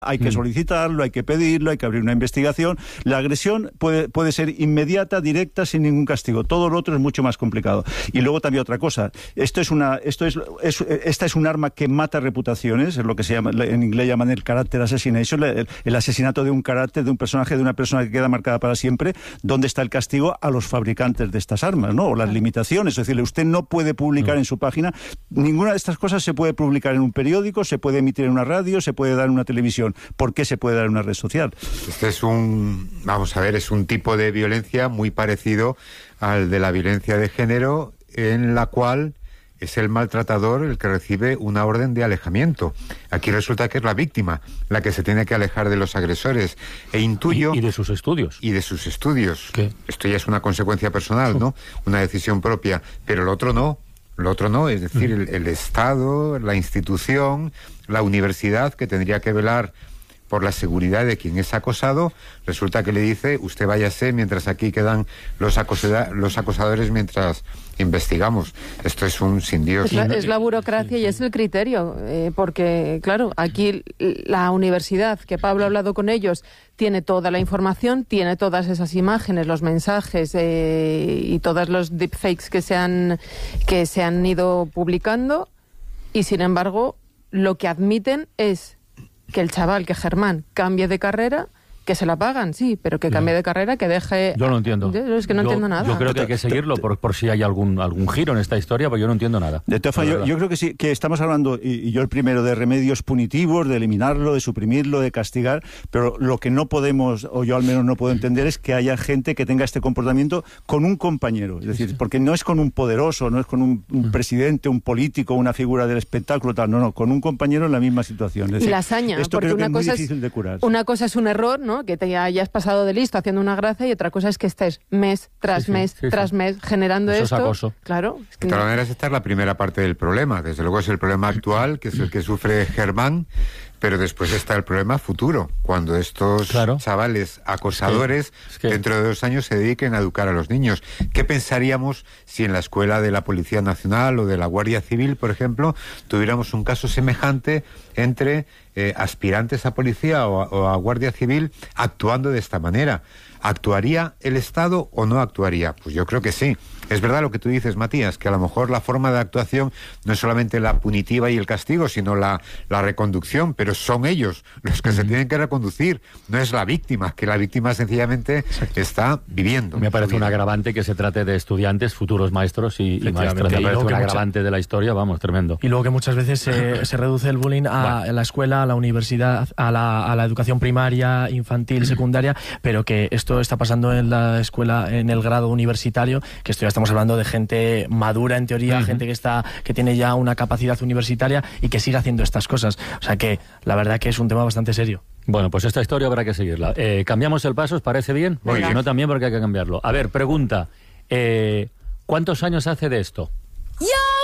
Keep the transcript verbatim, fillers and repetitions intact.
Hay que solicitarlo, hay que pedirlo, hay que abrir una investigación. La agresión puede, puede ser inmediata, directa, sin ningún castigo. Todo lo otro es mucho más complicado. Y luego también otra cosa. Esto es una, esto es, es esta es un arma que mata reputaciones, es lo que se llama, en inglés llaman el character assassination, el, el asesinato de un carácter, de un personaje, de una persona que queda marcada para siempre. ¿Dónde está el castigo a los fabricantes de estas armas, ¿no? O las limitaciones. Es decir, usted no puede publicar en su página, ninguna de estas cosas se puede publicar en un periódico, se puede emitir en una radio, se puede dar en una televisión. ¿Por qué se puede dar en una red social? Este es un, vamos a ver, es un tipo de violencia muy parecido al de la violencia de género, en la cual es el maltratador el que recibe una orden de alejamiento. Aquí resulta que es la víctima la que se tiene que alejar de los agresores. E intuyo... Y, y de sus estudios. Y de sus estudios. ¿Qué? Esto ya es una consecuencia personal, ¿no? Una decisión propia. Pero lo otro no. Lo otro no, es decir, el, el Estado, la institución, la universidad, que tendría que velar por la seguridad de quien es acosado, resulta que le dice, usted váyase mientras aquí quedan los, acosa los acosadores mientras investigamos. Esto es un sin Dios. Es la, es la burocracia y es el criterio, eh, porque, claro, aquí la universidad, que Pablo ha hablado con ellos, tiene toda la información, tiene todas esas imágenes, los mensajes eh, y todos los deepfakes que se han, que se han ido publicando, y sin embargo, lo que admiten es que el chaval, que Germán, cambie de carrera, que se la pagan, sí, pero que cambie de carrera, que deje... Yo no entiendo. Yo, es que no yo, entiendo nada. Yo creo que hay que seguirlo por, por si hay algún algún giro en esta historia, pero yo no entiendo nada. De todas formas, yo, yo creo que sí, que estamos hablando, y, y yo el primero, de remedios punitivos, de eliminarlo, de suprimirlo, de castigar, pero lo que no podemos, o yo al menos no puedo entender, es que haya gente que tenga este comportamiento con un compañero. Es decir, porque no es con un poderoso, no es con un, un presidente, un político, una figura del espectáculo, tal, no, no, con un compañero en la misma situación. Es decir, y la hazaña, esto porque creo una que es muy cosa difícil es, de curar. Una cosa es un error, ¿no? Que te hayas pasado de listo haciendo una gracia, y otra cosa es que estés mes tras sí, sí, mes sí, tras sí. mes generando Eso esto. es acoso. Claro. Es que De todas no. maneras, esta es la primera parte del problema. Desde luego es el problema actual, que es el que sufre Germán, pero después está el problema futuro, cuando estos claro. chavales acosadores es que, es que... dentro de dos años se dediquen a educar a los niños. ¿Qué pensaríamos si en la escuela de la Policía Nacional o de la Guardia Civil, por ejemplo, tuviéramos un caso semejante entre eh, aspirantes a policía o a, o a Guardia Civil actuando de esta manera? ¿Actuaría el Estado o no actuaría? Pues yo creo que sí. Es verdad lo que tú dices, Matías, que a lo mejor la forma de actuación no es solamente la punitiva y el castigo, sino la, la reconducción, pero son ellos los que uh-huh. se tienen que reconducir, no es la víctima, que la víctima sencillamente Exacto. está viviendo. Me parece un agravante que se trate de estudiantes, futuros maestros y, y maestras. Me parece un agravante mucha... de la historia, vamos, tremendo. Y luego que muchas veces se, se reduce el bullying a, bueno. a la escuela, a la universidad, a la, a la educación primaria, infantil, secundaria, pero que esto está pasando en la escuela, en el grado universitario, que esto ya está Estamos hablando de gente madura, en teoría, uh-huh. gente que está que tiene ya una capacidad universitaria y que sigue haciendo estas cosas. O sea que la verdad que es un tema bastante serio. Bueno, pues esta historia habrá que seguirla. Eh, ¿Cambiamos el paso? ¿Os parece bien? Muy bien. Si no, también porque hay que cambiarlo. A ver, pregunta. Eh, ¿Cuántos años hace de esto?